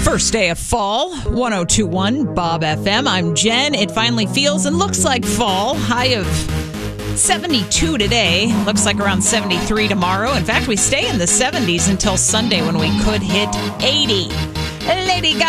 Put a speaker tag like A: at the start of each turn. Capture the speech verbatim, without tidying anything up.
A: First day of fall, one oh two point one Bob F M. I'm Jen. It finally feels and looks like fall. High of seventy-two today. Looks like around seventy-three tomorrow. In fact, we stay in the seventies until Sunday when we could hit eighty. Lady Gaga.